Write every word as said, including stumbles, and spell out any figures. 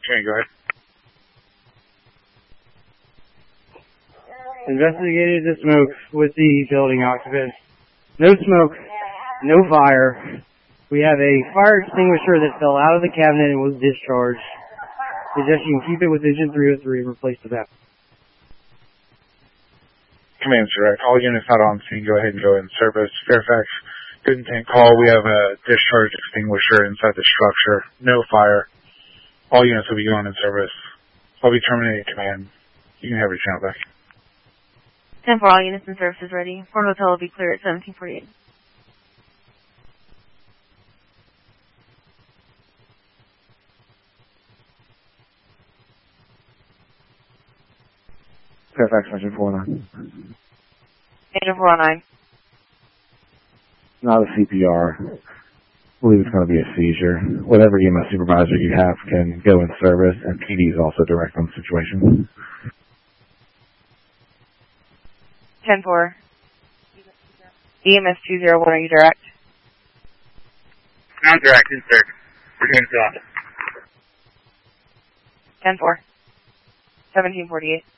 Okay, go ahead. Investigated the smoke with the building occupant. No smoke, no fire. We have a fire extinguisher that fell out of the cabinet and was discharged. Suggest you can keep it with Engine three oh three and replace the battery. Command direct. All units not on scene, go ahead and go in service. Fairfax, good intent call. We have a discharge extinguisher inside the structure. No fire. All units will be going in service. I'll be terminating command. You can have your channel back. ten four, all units in service is ready. Fort Hotel will be clear at seventeen forty-eight. Fairfax, Engine four oh nine. Engine four oh nine. Not a C P R. I believe it's going to be a seizure. Whatever E M S supervisor you have can go in service, and P D is also direct on the situation. ten four. E M S two oh one, are you direct? I'm direct, in service. We're doing the office. ten four. seventeen forty-eight.